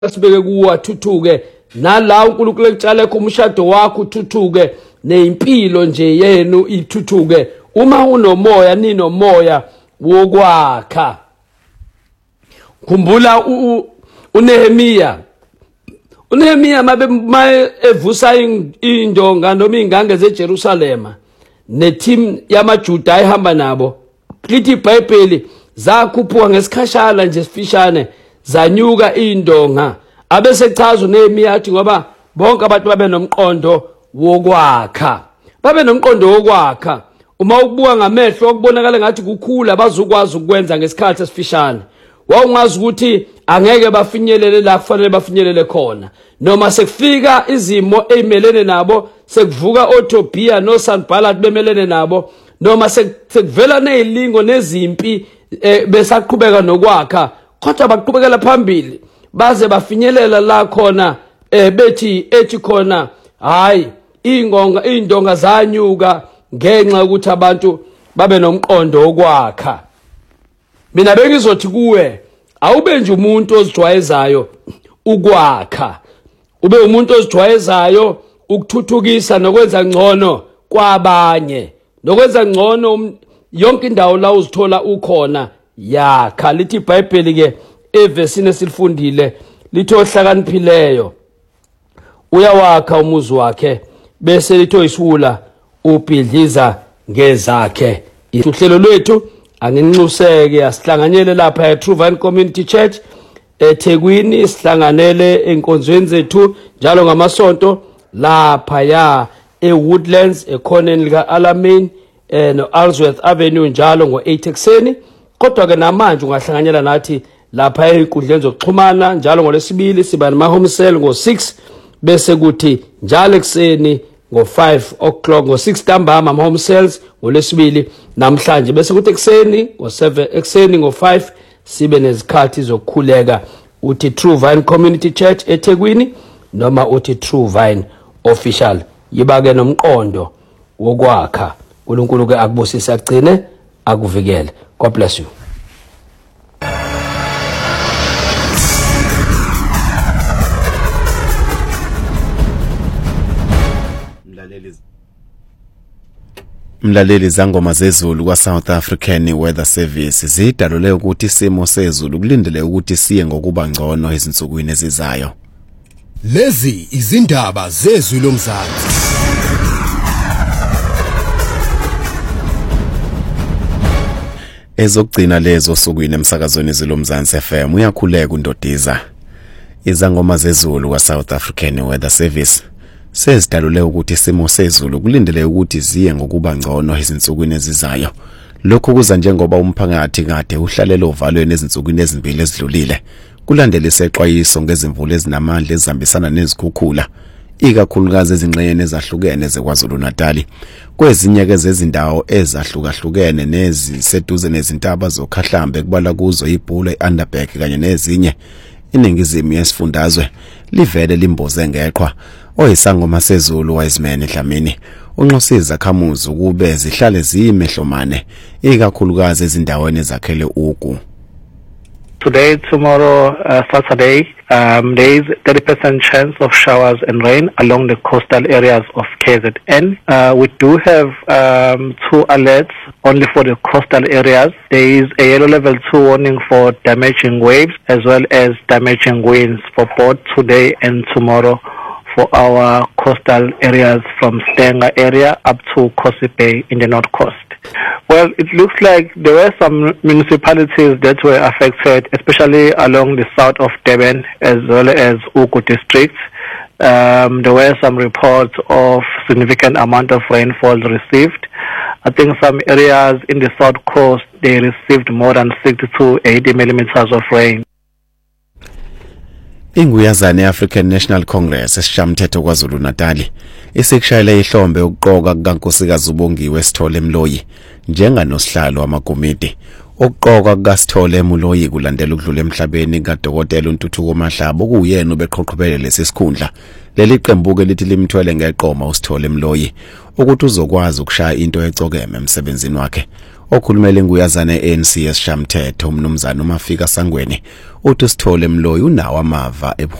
sibeke kuwa thuthuke nala uNkulunkulu ekutshale kumshado wakho uthuthuke neimpilo nje yenu ithuthuke uma unomoya ninomoya wokwakha. Khumbula uNehemiya mabe evusa indonga noma ingange zeJerusalema neteam yamaJuda ayihamba nabo lithi iBhayibheli zakhuphuka ngesikhashana nje sifishane zanyuka indonga abese chaza uNehemiya athi ngoba bonke abantu babe nomqondo wokwakha uma ubuka ngamehlo okubonakala ngathi kukhula bazukwazi ukwenza ngesikhathi esifishane wawungazi ukuthi angeke bafinyelele la kufanele bafinyelele khona noma sekufika izimo ezimelene nabo sekuvuka oTobiya noSanballat bemelene nabo noma sekuvela nezilingo nezimpi besaqhubeka nokwakha kodwa baqhubekela phambili baze bafinyelela la khona ethi khona hayi indonga zanyuka ngenxa ukuthi abantu babe nomqondo wokwakha. Mina bengizothi kuwe awube nje umuntu ozijwayezayo ukwakha ube umuntu ozijwayezayo ukuthuthukisa nokwenza ngcono kwabanye nokwenza ngcono yonke indawo la uzithola ukhona yakha. Lithi iBhayibheli ke evesini esilifundile lithi ohlakaniphileyo uyawakha umuzi wakhe bese lithi oyisula ubhidliza ngezakhe. Uhlelo lwethu anginxuseke asihlanganyele lapha eTrue Vine Community Church eThekwini sihlanganele enkonzweni zethu njalo ngamasonto lapha ya eWoodlands ekhoneni lika Alamein no Alsworth Avenue njalo ngo8 ekseni kodwa ke namanje ungahlanganyela nathi lapha ezinkundleni zokuxhumana njalo ngolesibili siba nama home cell ngo6 bese kuthi njalo ekseni ngo5 o'clock ngo6 ntambama ama home cells ngolesibili namhlanje bese kuthi ekseni ngo7 ekseni ngo5 sibe nezikhathi zokukhuleka uthi True Vine Community Church eThekwini noma uthi True Vine Official yibake nomqondo wokwakha. uNkulunkulu ke akubusise agcine akuvikele. God bless you. Mlaleli zangoma zezulu kwa South African Weather Service zidalule ukuthi isimo sezulu kulindele ukuthi siye ngokuba ngcono ezinsukwini ezizayo. Lezi izindaba zezwi lomzansi. Ezokugcina lezo sukwini emsakazweni zilomzansi FM uyakhuleka uNdodiza. Izangoma zezulu kwa South African Weather Service sezidalule ukuthi isimo sezulu kulindele ukuthi ziye ngokuba ngcono ezinsukwini ezizayo. Lokho kuza njengoba umphakathi kade uhlalela ovalweni ezinsukwini ezimbili ezidlulile. Kulandela isexwayiso ngezimvula ezinamandla ezihambisana nezikhukhula ikakhulukazi ezingxenyeni ezahlukene zeKwaZulu-Natal. Kwezinye ke zezindawo ezahlukahlukene neziseduze nezintaba zoKhahlambe kubala kuzo iBhulu iUnderberg kanye nezinye iningizimu yesifundazwe livele limboze ngeqhwa. Oyisangoma sezulu Wiseman Dlamini unxusiza khamuzi ukube zihlale ziyimehlomane ikakhulukazi ezindaweni ezakhele ugu. Today, tomorrow, Saturday, there is 30% chance of showers and rain along the coastal areas of KZN. We do have 2 alerts only for the coastal areas. There is a yellow level 2 warning for damaging waves as well as damaging winds for both today and tomorrow for our coastal areas from Stenga area up to Kosi Bay in the north coast. Well, it looks like there were some municipalities that were affected, especially along the south of Durban as well as Ugu district. There were some reports of significant amount of rainfall received. I think some areas in the south coast, they received more than 60 to 80 millimeters of rain. Inguyazane African National Congress esishamthetho kwaZulu-Natal isekushayela ihlombe ukuqoka kukaNkosikazi uBongiwe Sithole Mloyi njenganosihlalo wamakomiti. Ukuqoka kukaSithole Mloyi kulandela ukudlula emhlabeni kaDokotela uNtuthuko Mahlaba okuyena obeqhoqhobele lesikhundla. Leli qembu ke lithi limthwele ngeqoma uSithole Mloyi ukuthi uzokwazi ukushaya into ecokeme emsebenzini wakhe. okhulumela nguyazana ANC yesishamthetho umnumzana uMafika Sangweni uthi Sithole Mloyi unawo amava